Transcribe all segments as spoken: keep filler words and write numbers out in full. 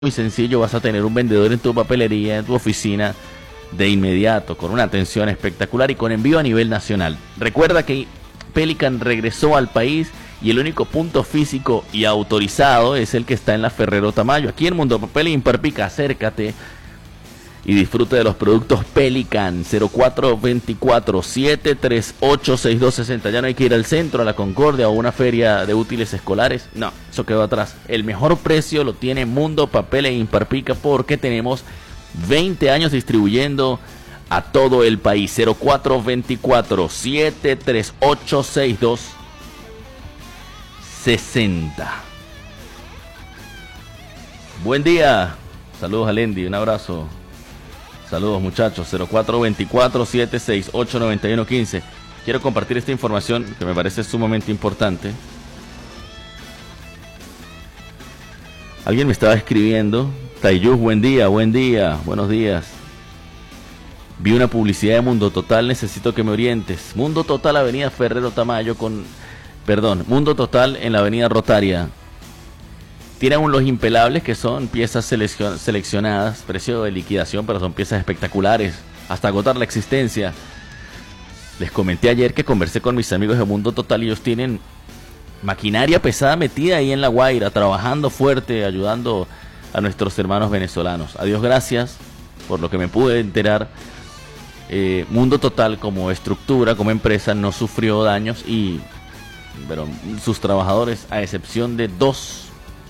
muy sencillo, vas a tener un vendedor en tu papelería, en tu oficina, de inmediato, con una atención espectacular y con envío a nivel nacional. Recuerda que Pelican regresó al país y el único punto físico y autorizado es el que está en la Ferrero Tamayo. Aquí en Mundo Papel e Imperpica, acércate y disfrute de los productos Pelican. Cero cuatro veinticuatro, siete tres ocho, seis dos sesenta. Ya no hay que ir al centro, a la Concordia o a una feria de útiles escolares. No, eso quedó atrás. El mejor precio lo tiene Mundo Papel e Imperpica porque tenemos veinte años distribuyendo a todo el país. Cero cuatro veinticuatro, siete tres ocho, seis dos sesenta. Buen día. Saludos a Lendi, un abrazo. Saludos muchachos. Cero cuatro veinticuatro, siete seis ocho, nueve uno uno cinco. Quiero compartir esta información que me parece sumamente importante. Alguien me estaba escribiendo: Tayus, buen día, buen día, buenos días. Vi una publicidad de Mundo Total, necesito que me orientes. Mundo Total, Avenida Ferrero Tamayo con... Perdón, Mundo Total en la Avenida Rotaria. Tienen aún los impelables, que son piezas seleccion seleccionadas, precio de liquidación, pero son piezas espectaculares, hasta agotar la existencia. Les comenté ayer que conversé con mis amigos de Mundo Total y ellos tienen maquinaria pesada metida ahí en La Guaira, trabajando fuerte, ayudando a nuestros hermanos venezolanos. A Dios gracias por lo que me pude enterar. Eh, Mundo Total como estructura, como empresa, no sufrió daños y pero sus trabajadores, a excepción de dos,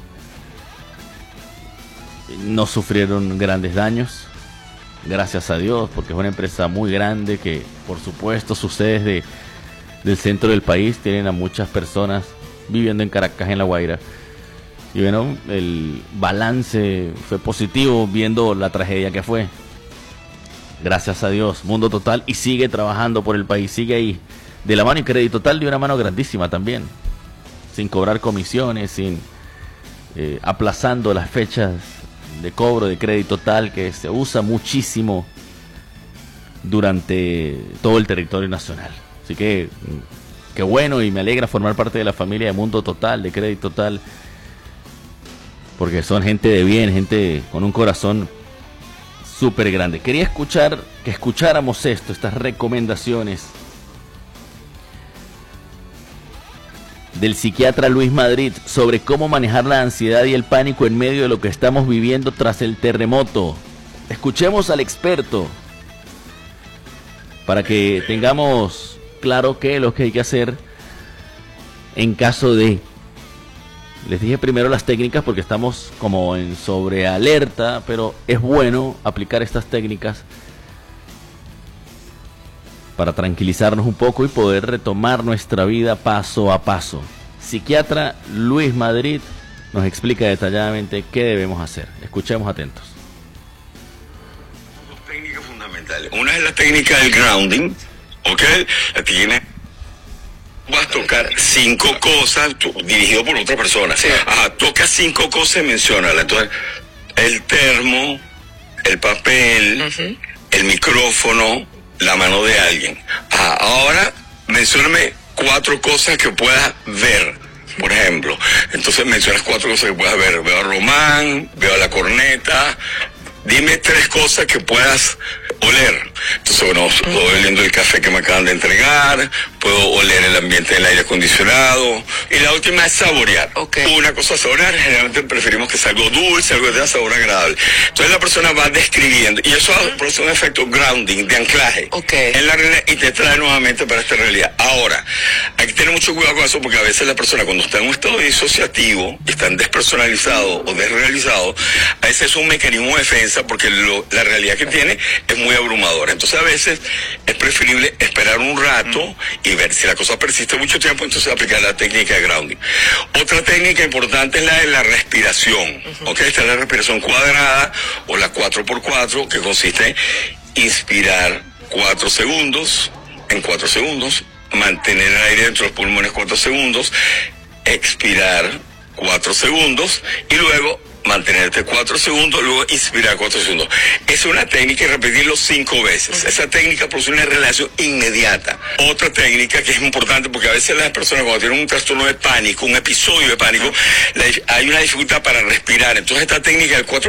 no sufrieron grandes daños, gracias a Dios, porque es una empresa muy grande que, por supuesto, sus sedes de, del centro del país tienen a muchas personas viviendo en Caracas, en La Guaira. Y bueno, el balance fue positivo viendo la tragedia que fue. Gracias a Dios, Mundo Total, y sigue trabajando por el país, sigue ahí, de la mano, y Crédito Total de una mano grandísima también, sin cobrar comisiones, sin eh, aplazando las fechas de cobro de Crédito Total, que se usa muchísimo durante todo el territorio nacional. Así que, qué bueno, y me alegra formar parte de la familia de Mundo Total, de Crédito Total, porque son gente de bien, gente con un corazón súper grande. Quería escuchar, que escucháramos esto, estas recomendaciones del psiquiatra Luis Madrid sobre cómo manejar la ansiedad y el pánico en medio de lo que estamos viviendo tras el terremoto. Escuchemos al experto para que tengamos claro qué es lo que hay que hacer en caso de... Les dije primero las técnicas porque estamos como en sobrealerta, pero es bueno aplicar estas técnicas para tranquilizarnos un poco y poder retomar nuestra vida paso a paso. Psiquiatra Luis Madrid nos explica detalladamente qué debemos hacer. Escuchemos atentos. Dos técnicas fundamentales. Una es la técnica del grounding, ¿ok? La tiene... Vas a tocar cinco cosas, tú, dirigido por otra persona. Sí. Ajá, toca cinco cosas y menciónalas. Entonces, el termo, el papel, uh-huh. el micrófono, la mano de alguien. Ajá, ahora, mencióname cuatro cosas que puedas ver, por ejemplo. Entonces, mencionas cuatro cosas que puedas ver. Veo a Román, veo a la corneta. Dime tres cosas que puedas oler. Entonces, bueno, puedo oliendo el café que me acaban de entregar, puedo oler el ambiente del aire acondicionado, y la última es saborear. Okay. Una cosa es saborear, generalmente preferimos que sea algo dulce, algo que tenga sabor agradable. Entonces la persona va describiendo, y eso uh-huh. produce un efecto grounding, de anclaje, okay. en la realidad, y te trae nuevamente para esta realidad. Ahora, hay que tener mucho cuidado con eso, porque a veces la persona, cuando está en un estado disociativo, y está despersonalizado o desrealizado, a veces es un mecanismo de defensa, porque lo, la realidad que tiene es muy abrumadora. Entonces a veces es preferible esperar un rato uh-huh. y ver si la cosa persiste mucho tiempo, entonces aplicar la técnica de grounding. Otra técnica importante es la de la respiración. Uh-huh. ¿Okay? Esta es la respiración cuadrada o la cuatro por cuatro, que consiste en inspirar cuatro segundos, en cuatro segundos, mantener el aire dentro de los pulmones cuatro segundos, expirar cuatro segundos y luego mantenerte cuatro segundos, luego inspirar cuatro segundos. Es una técnica y repetirlo cinco veces. Esa técnica produce una relación inmediata. Otra técnica que es importante porque a veces las personas cuando tienen un trastorno de pánico, un episodio de pánico, la, hay una dificultad para respirar. Entonces esta técnica del cuatro